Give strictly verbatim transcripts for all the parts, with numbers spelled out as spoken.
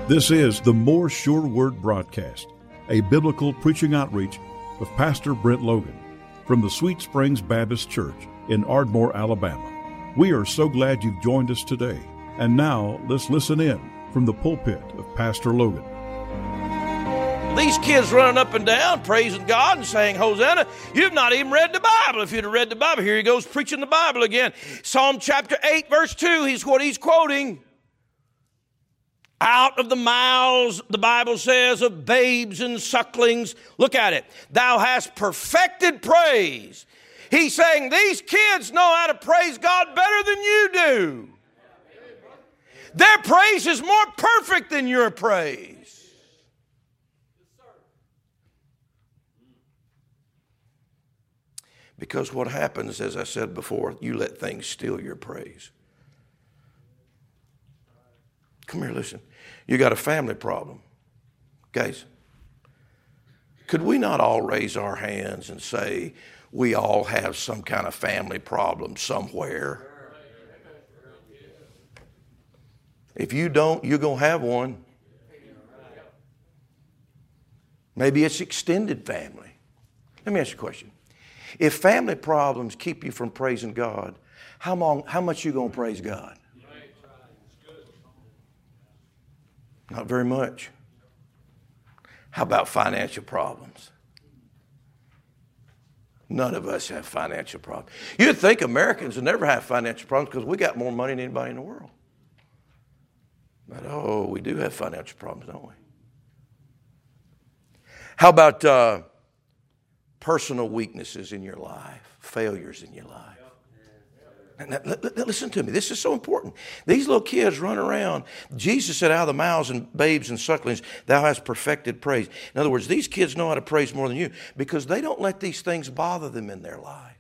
This is the More Sure Word broadcast, a biblical preaching outreach of Pastor Brent Logan from the Sweet Springs Baptist Church in Ardmore, Alabama. We are so glad you've joined us today. And now let's listen in from the pulpit of Pastor Logan. These kids running up and down, praising God and saying, Hosanna, you've not even read the Bible. If you'd have read the Bible, here he goes preaching the Bible again. Psalm chapter eight, verse two, he's what he's quoting. Out of the mouths, the Bible says, of babes and sucklings. Look at it. Thou hast perfected praise. He's saying these kids know how to praise God better than you do. Their praise is more perfect than your praise. Because what happens, as I said before, you let things steal your praise. Come here, listen. You got a family problem. Guys, could we not all raise our hands and say we all have some kind of family problem somewhere? If you don't, you're going to have one. Maybe it's extended family. Let me ask you a question. If family problems keep you from praising God, how long, how much are you going to praise God? Not very much. How about financial problems? None of us have financial problems. You'd think Americans would never have financial problems because we got more money than anybody in the world. But oh, we do have financial problems, don't we? How about uh, personal weaknesses in your life, failures in your life? Now, listen to me. This is so important. These little kids run around. Jesus said, out of the mouths and babes and sucklings, thou hast perfected praise. In other words, these kids know how to praise more than you because they don't let these things bother them in their life.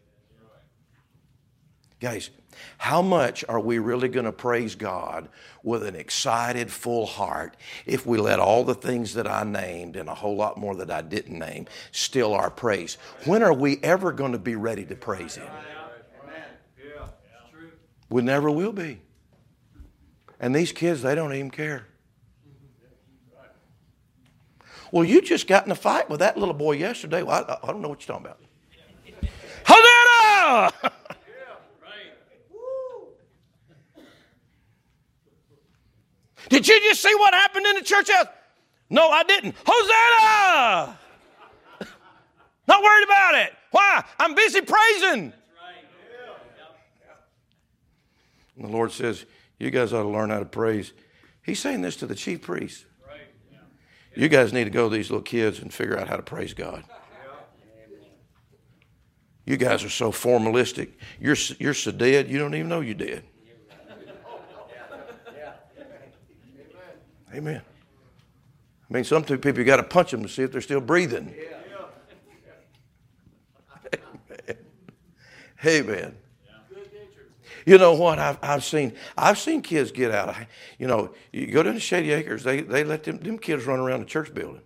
Guys, how much are we really going to praise God with an excited, full heart if we let all the things that I named and a whole lot more that I didn't name steal our praise? When are we ever going to be ready to praise Him? We never will be. And these kids, they don't even care. Well, you just got in a fight with that little boy yesterday. Well, I, I don't know what you're talking about. Hosanna! Did you just see what happened in the church house? No, I didn't. Hosanna! Not worried about it. Why? I'm busy praising. And the Lord says, you guys ought to learn how to praise. He's saying this to the chief priests. You guys need to go to these little kids and figure out how to praise God. You guys are so formalistic. You're, you're so dead, you don't even know you're dead. Amen. I mean, some people, you got to punch them to see if they're still breathing. Amen. Amen. You know what I've, I've seen? I've seen kids get out. You know, you go down to Shady Acres, they, they let them, them kids run around the church building.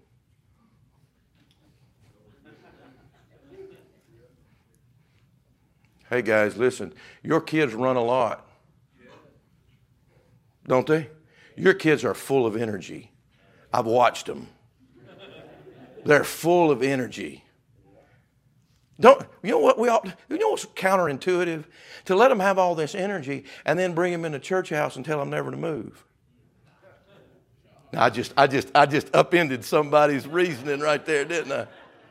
Hey guys, listen, your kids run a lot. Don't they? Your kids are full of energy. I've watched them. They're full of energy. Don't you know what we ought? You know what's counterintuitive? To let them have all this energy and then bring them in the church house and tell them never to move. Now, I just, I just, I just upended somebody's reasoning right there, didn't I?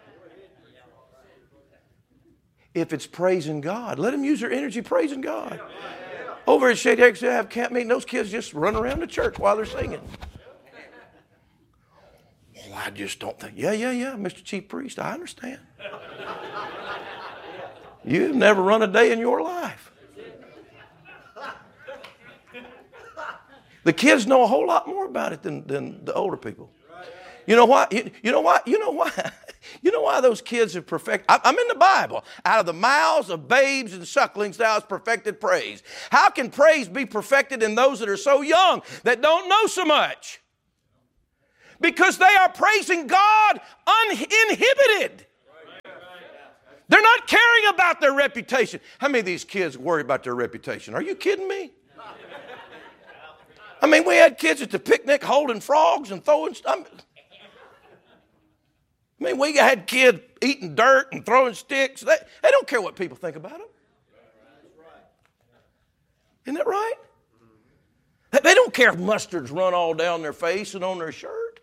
If it's praising God, let them use their energy praising God. Over at Shady Acres, they have camp meeting. Those kids just run around the church while they're singing. Well, I just don't think. Yeah, yeah, yeah, Mister Chief Priest, I understand. You've never run a day in your life. The kids know a whole lot more about it than, than the older people. You know why? You, you know why? You know why? You know why those kids have perfected? I'm in the Bible. Out of the mouths of babes and sucklings, thou hast perfected praise. How can praise be perfected in those that are so young, that don't know so much? Because they are praising God uninhibited. They're not caring about their reputation. How many of these kids worry about their reputation? Are you kidding me? I mean, we had kids at the picnic holding frogs and throwing stuff. I mean, we had kids eating dirt and throwing sticks. They, they don't care what people think about them. Isn't that right? They don't care if mustard's run all down their face and on their shirt.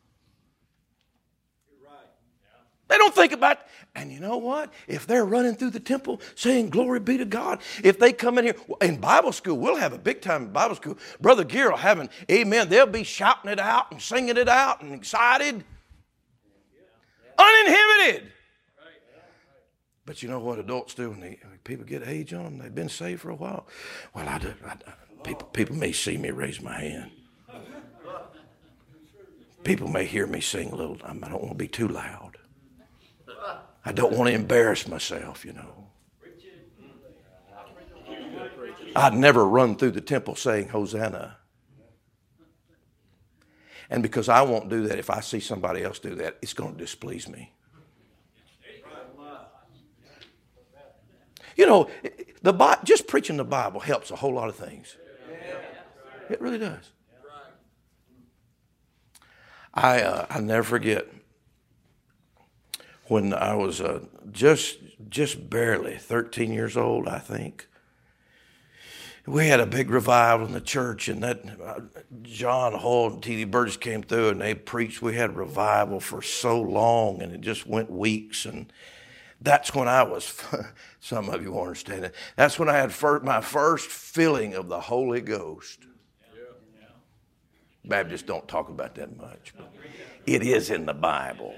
They don't think about, and you know what? If they're running through the temple saying, glory be to God, if they come in here, in Bible school, we'll have a big time Bible school. Brother Gear will have an amen. They'll be shouting it out and singing it out and excited. Uninhibited. But you know what adults do when, they, when people get age on them? They've been saved for a while. Well, I do. I, people, people may see me raise my hand. People may hear me sing a little. I don't want to be too loud. I don't want to embarrass myself, you know. I'd never run through the temple saying Hosanna. And because I won't do that, if I see somebody else do that, it's going to displease me. You know, the just preaching the Bible helps a whole lot of things. It really does. I uh, I never forget when I was uh, just just barely thirteen years old, I think. We had a big revival in the church, and that uh, John Hall and T D Burgess came through, and they preached. We had revival for so long, and it just went weeks. And that's when I was, some of you won't understand it, that's when I had first, my first feeling of the Holy Ghost. Baptists don't talk about that much, but it is in the Bible.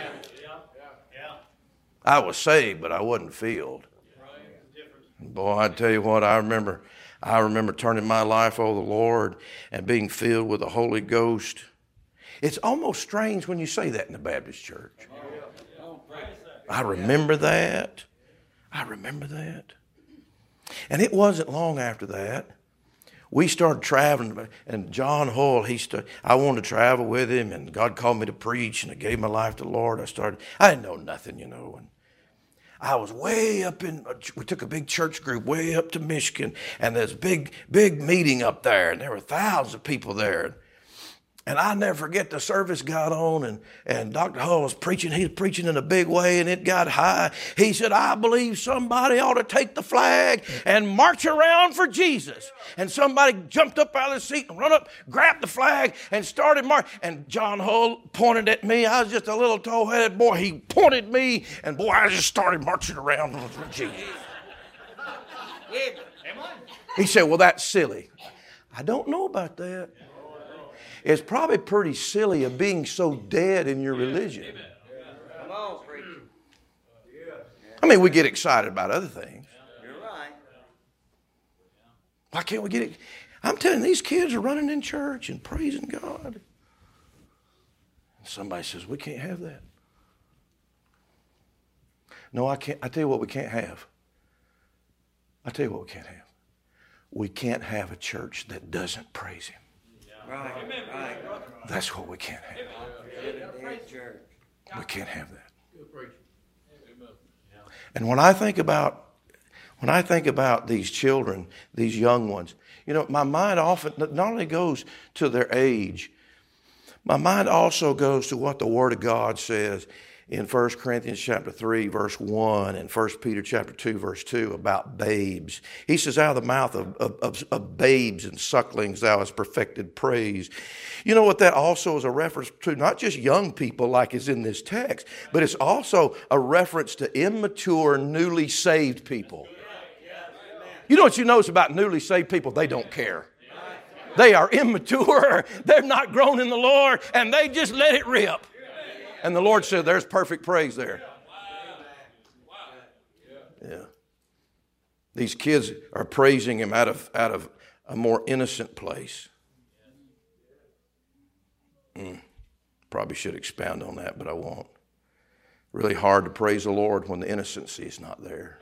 I was saved, but I wasn't filled. Boy, I tell you what, I remember... I remember turning my life over the Lord and being filled with the Holy Ghost. It's almost strange when you say that in the Baptist church. I remember that. I remember that. And it wasn't long after that. We started traveling, and John Hull, he started, I wanted to travel with him, and God called me to preach, and I gave my life to the Lord. I started, I didn't know nothing, you know, and I was way up in, we took a big church group way up to Michigan, and there's a big, big meeting up there, and there were thousands of people there. And I never forget the service got on, and, and Doctor Hull was preaching. He was preaching in a big way, and it got high. He said, I believe somebody ought to take the flag and march around for Jesus. And somebody jumped up out of the seat and run up, grabbed the flag, and started marching. And John Hull pointed at me. I was just a little tow-headed boy. He pointed me, and boy, I just started marching around for Jesus. He said, well, that's silly. I don't know about that. It's probably pretty silly of being so dead in your religion. I mean, we get excited about other things. Why can't we get it? I'm telling you, these kids are running in church and praising God. Somebody says, we can't have that. No, I can't. I tell you what we can't have. I tell you what we can't have. We can't have a church that doesn't praise Him. Right, right. That's what we can't have. We can't have that. And when I think about when I think about these children, these young ones, you know, my mind often not only goes to their age, my mind also goes to what the Word of God says in First Corinthians chapter three, verse one, and First Peter chapter two, verse two, about babes. He says, out of the mouth of, of, of babes and sucklings thou hast perfected praise. You know what that also is a reference to? Not just young people like is in this text, but it's also a reference to immature, newly saved people. You know what you notice about newly saved people? They don't care. They are immature. They're not grown in the Lord, and they just let it rip. And the Lord said, there's perfect praise there. Yeah. These kids are praising Him out of, out of a more innocent place. Mm. Probably should expound on that, but I won't. Really hard to praise the Lord when the innocency is not there.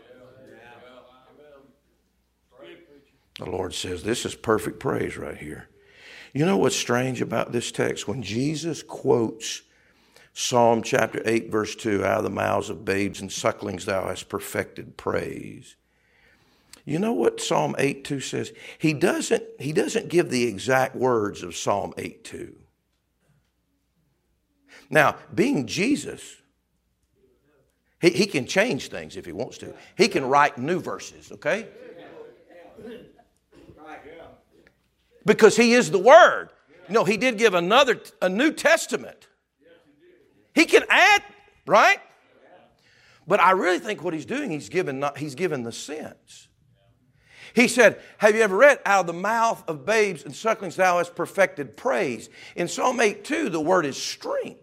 The Lord says, this is perfect praise right here. You know what's strange about this text? When Jesus quotes Psalm chapter eight, verse two, out of the mouths of babes and sucklings thou hast perfected praise. You know what Psalm eight two says? He doesn't, he doesn't give the exact words of Psalm eight two. Now, being Jesus, he, he can change things if he wants to. He can write new verses, okay? Because he is the Word. You know, he did give another, a New Testament. He can add, right? But I really think what he's doing, he's given, he's given the sense. He said, have you ever read, out of the mouth of babes and sucklings thou hast perfected praise? In Psalm eight two, the word is strength.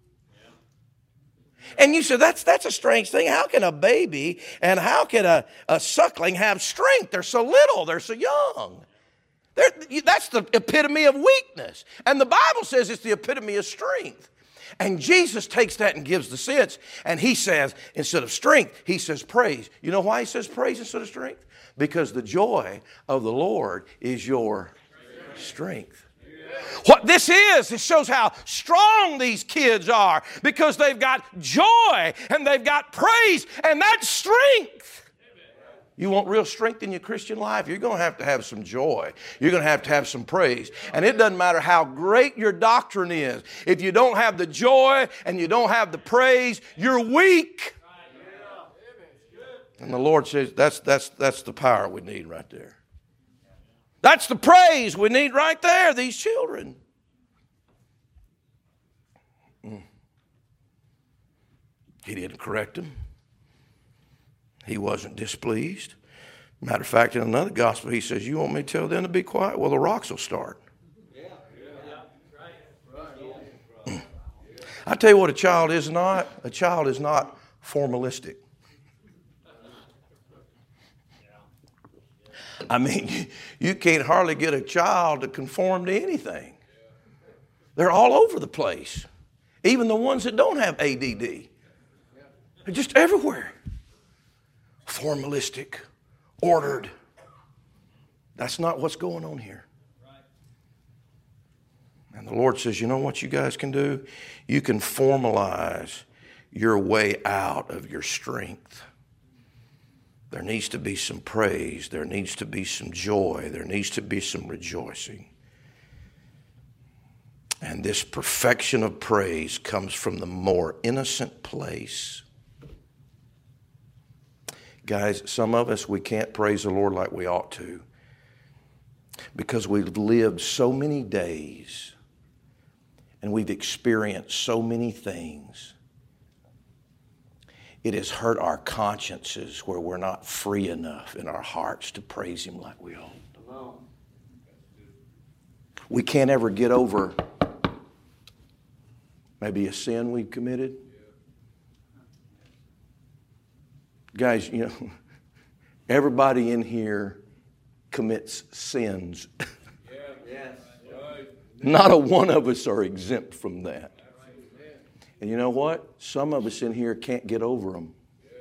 And you said, that's, that's a strange thing. How can a baby and how can a, a suckling have strength? They're so little, they're so young. They're, that's the epitome of weakness. And the Bible says it's the epitome of strength. And Jesus takes that and gives the sense. And he says, instead of strength, he says praise. You know why he says praise instead of strength? Because the joy of the Lord is your strength. What this is, it shows how strong these kids are because they've got joy and they've got praise, and that's strength. You want real strength in your Christian life? You're going to have to have some joy. You're going to have to have some praise. And it doesn't matter how great your doctrine is. If you don't have the joy and you don't have the praise, you're weak. And the Lord says that's, that's, that's the power we need right there. That's the praise we need right there, these children. Mm. He didn't correct them. He wasn't displeased. Matter of fact, in another gospel, he says, you want me to tell them to be quiet? Well, the rocks will start. Yeah. Yeah. Right. Mm. I tell you what a child is not. A child is not formalistic. I mean, you, you can't hardly get a child to conform to anything. They're all over the place. Even the ones that don't have A D D. They're just everywhere. Formalistic, ordered. That's not what's going on here. And the Lord says, you know what you guys can do? You can formalize your way out of your strength. There needs to be some praise. There needs to be some joy. There needs to be some rejoicing. And this perfection of praise comes from the more innocent place. Guys, some of us, we can't praise the Lord like we ought to because we've lived so many days and we've experienced so many things. It has hurt our consciences where we're not free enough in our hearts to praise Him like we ought. We can't ever get over maybe a sin we've committed. Guys, you know, everybody in here commits sins. Not a one of us are exempt from that. And you know what? Some of us in here can't get over them.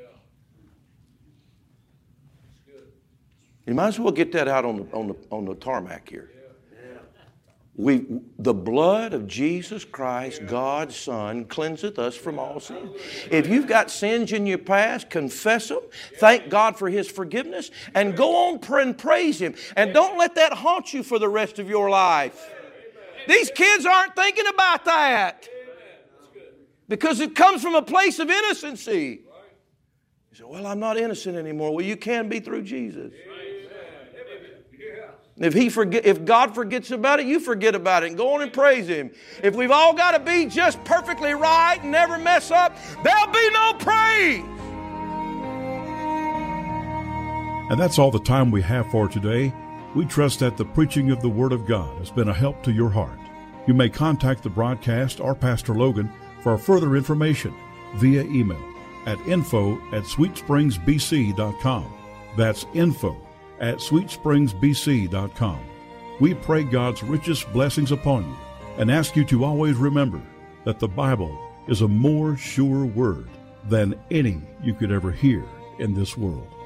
You might as well get that out on the, on the, on the tarmac here. We, the blood of Jesus Christ, God's Son, cleanseth us from all sin. If you've got sins in your past, confess them. Thank God for His forgiveness. And go on and praise Him. And don't let that haunt you for the rest of your life. These kids aren't thinking about that. Because it comes from a place of innocency. You say, well, I'm not innocent anymore. Well, you can be through Jesus. If he forget, if God forgets about it, you forget about it and go on and praise Him. If we've all got to be just perfectly right and never mess up, there'll be no praise. And that's all the time we have for today. We trust that the preaching of the Word of God has been a help to your heart. You may contact the broadcast or Pastor Logan for further information via email at info at sweet springs b c dot com. That's info at sweet springs b c dot com. We pray God's richest blessings upon you and ask you to always remember that the Bible is a more sure word than any you could ever hear in this world.